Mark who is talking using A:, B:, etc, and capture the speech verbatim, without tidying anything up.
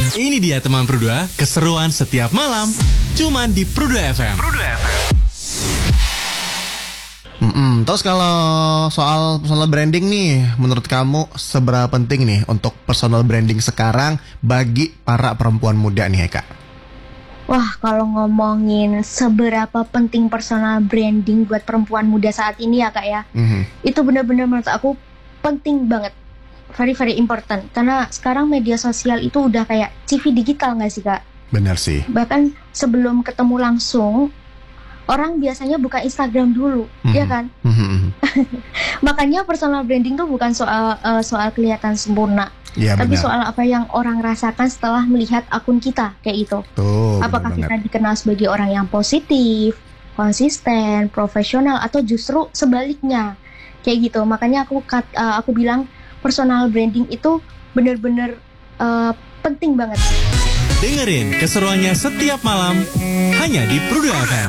A: Ini dia teman Prudua, keseruan setiap malam, cuman di Prudua F M. Prudua F M.
B: Mm-mm. Terus kalau soal personal branding nih, menurut kamu seberapa penting nih untuk personal branding sekarang bagi para perempuan muda nih, Eka?
C: Wah, kalau ngomongin seberapa penting personal branding buat perempuan muda saat ini ya Kak ya,
B: Mm-hmm.
C: itu benar-benar menurut aku penting banget, very very important. Karena sekarang media sosial itu udah kayak T V digital nggak sih Kak?
B: Benar sih.
C: Bahkan sebelum ketemu langsung, orang biasanya buka Instagram dulu,
B: Mhm.
C: ya kan?
B: Mhm.
C: Makanya personal branding tuh bukan soal uh, soal kelihatan sempurna,
B: Iya
C: tapi
B: benar.
C: soal apa yang orang rasakan setelah melihat akun kita kayak itu.
B: Tuh,
C: Apakah
B: benar
C: kita
B: banget.
C: dikenal sebagai orang yang positif, konsisten, profesional, atau justru sebaliknya kayak gitu. Makanya aku kat, uh, aku bilang personal branding itu benar-benar uh, penting banget.
A: Dengerin keseruannya setiap malam, hanya di Prudua F M.